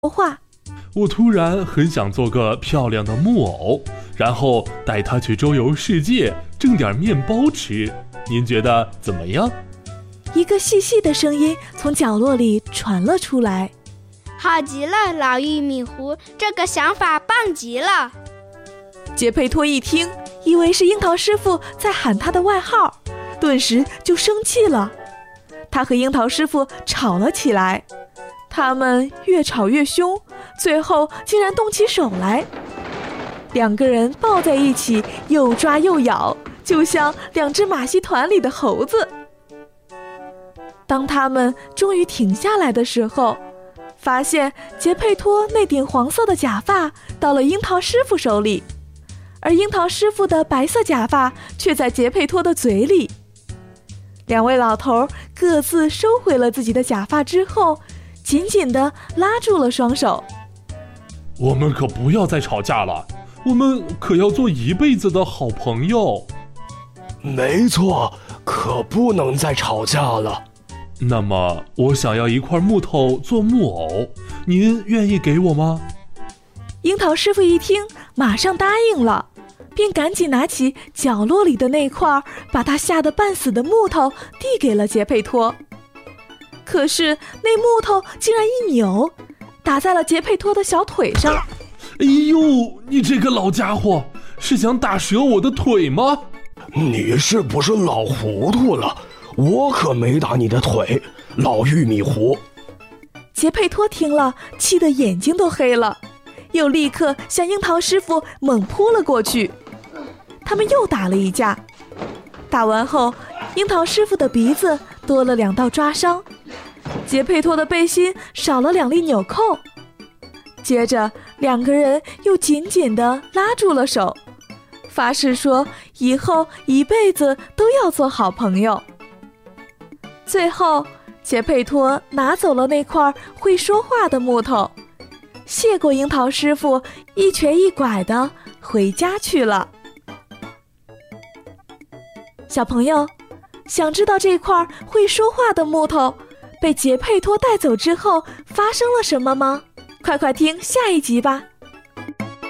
话。 我突然很想做个漂亮的木偶，然后带他去周游世界，挣点面包吃。您觉得怎么样？ 一个细细的声音从角落里传了出来。 好极了，老玉米糊，这个想法棒极了。 杰佩托一听，以为是樱桃师傅在喊他的外号，顿时就生气了。他和樱桃师傅吵了起来，他们越吵越凶，最后竟然动起手来。两个人抱在一起，又抓又咬，就像两只马戏团里的猴子。当他们终于停下来的时候，发现杰佩托那顶黄色的假发到了樱桃师傅手里，而樱桃师傅的白色假发却在杰佩托的嘴里。两位老头各自收回了自己的假发之后，紧紧地拉住了双手。 我们可不要再吵架了，我们可要做一辈子的好朋友。 没错，可不能再吵架了。 那么我想要一块木头做木偶，您愿意给我吗？ 樱桃师傅一听，马上答应了，便赶紧拿起角落里的那块把他吓得半死的木头递给了杰佩托。可是那木头竟然一扭，打在了杰佩托的小腿上。 哎呦，你这个老家伙，是想打折我的腿吗？ 你是不是老糊涂了？我可没打你的腿，老玉米糊。 杰佩托听了，气得眼睛都黑了，又立刻向樱桃师傅猛扑了过去。他们又打了一架，打完后，樱桃师傅的鼻子多了2道抓伤，杰佩托的背心少了2粒纽扣。接着两个人又紧紧地拉住了手，发誓说以后一辈子都要做好朋友。最后杰佩托拿走了那块会说话的木头，谢过樱桃师傅，一瘸一拐地回家去了。小朋友，想知道这块会说话的木头被杰佩托带走之后发生了什么吗？快快听下一集吧。